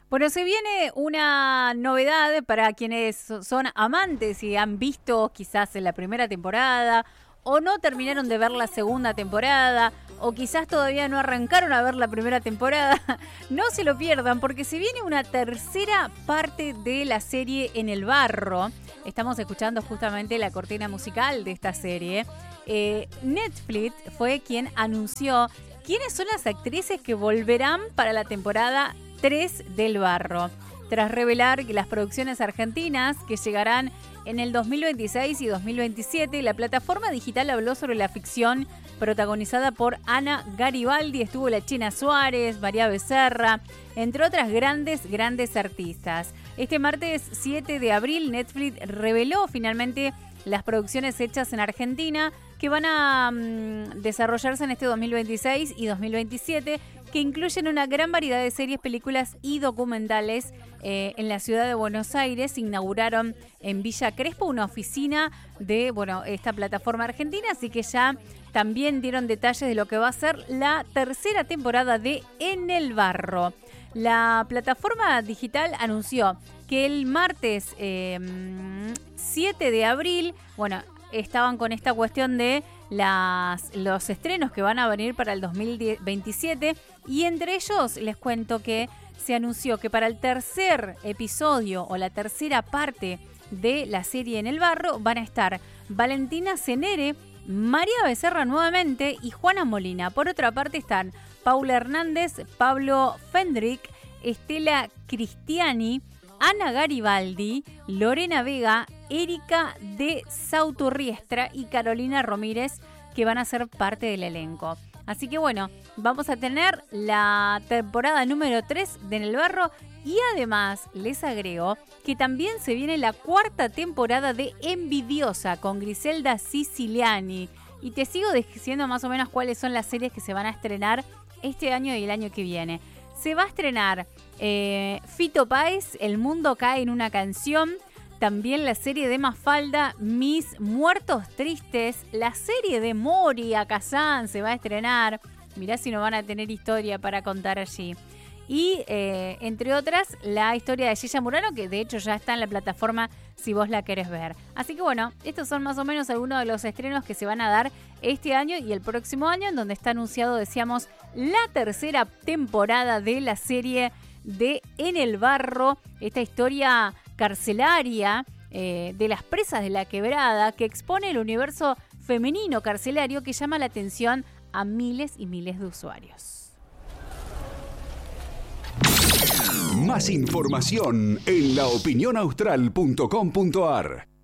Bueno, se viene una novedad para quienes son amantes y han visto quizás en la primera temporada o no terminaron de ver la segunda temporada o quizás todavía no arrancaron a ver la primera temporada. No se lo pierdan porque se viene una tercera parte de la serie En el Barro. Estamos escuchando justamente la cortina musical de esta serie. Netflix fue quien anunció quiénes son las actrices que volverán para la temporada 3 del Barro, tras revelar que las producciones argentinas que llegarán en el 2026 y 2027, la plataforma digital habló sobre la ficción protagonizada por Ana Garibaldi, estuvo la China Suárez, María Becerra, entre otras grandes artistas. Este martes 7 de abril, Netflix reveló finalmente las producciones hechas en Argentina que van a desarrollarse en este 2026 y 2027, que incluyen una gran variedad de series, películas y documentales. En la ciudad de Buenos Aires inauguraron en Villa Crespo una oficina de esta plataforma argentina, así que ya también dieron detalles de lo que va a ser la tercera temporada de En el Barro. La plataforma digital anunció que el martes 7 de abril, estaban con esta cuestión de los estrenos que van a venir para el 2027 y entre ellos les cuento que se anunció que para el tercer episodio o la tercera parte de la serie En el Barro van a estar Valentina Cenere, María Becerra nuevamente y Juana Molina. Por otra parte están Paula Hernández, Pablo Fendrick, Estela Cristiani, Ana Garibaldi, Lorena Vega, Erika de Sauturriestra y Carolina Romírez, que van a ser parte del elenco. Así que vamos a tener la temporada número 3 de En el Barro y además les agrego que también se viene la cuarta temporada de Envidiosa con Griselda Siciliani. Y te sigo diciendo más o menos cuáles son las series que se van a estrenar este año y el año que viene. Se va a estrenar Fito Páez, El mundo cae en una canción. También la serie de Mafalda, Mis Muertos Tristes. La serie de Moria Kazan se va a estrenar. Mirá si no van a tener historia para contar allí. Y entre otras, la historia de Gilla Murano, que de hecho ya está en la plataforma si vos la querés ver. Así que estos son más o menos algunos de los estrenos que se van a dar este año y el próximo año, en donde está anunciado, decíamos, la tercera temporada de la serie de En el Barro, esta historia carcelaria de las presas de la quebrada que expone el universo femenino carcelario que llama la atención a miles y miles de usuarios. Más información en laopinionaustral.com.ar.